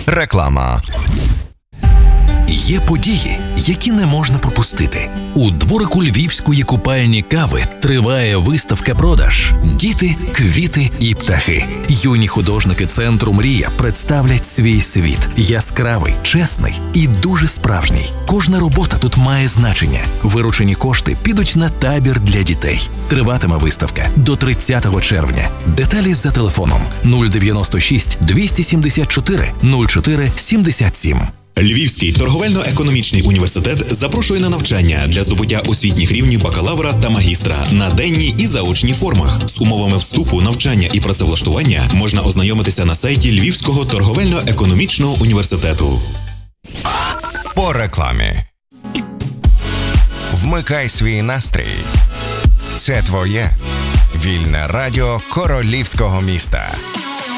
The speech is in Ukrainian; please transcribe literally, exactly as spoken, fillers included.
Реклама. Є події, які не можна пропустити. У дворику львівської купальні кави триває виставка-продаж «Діти, квіти і птахи». Юні художники центру «Мрія» представлять свій світ. Яскравий, чесний і дуже справжній. Кожна робота тут має значення. Виручені кошти підуть на табір для дітей. Триватиме виставка до тридцятого червня. Деталі за телефоном нуль дев'яносто шість двісті сімдесят чотири нуль чотири сімдесят сім. Львівський торговельно-економічний університет запрошує на навчання для здобуття освітніх рівнів бакалавра та магістра на денній і заочній формах. З умовами вступу, навчання і працевлаштування можна ознайомитися на сайті Львівського торговельно-економічного університету. По рекламі. Вмикай свій настрій. Це твоє вільне радіо королівського міста.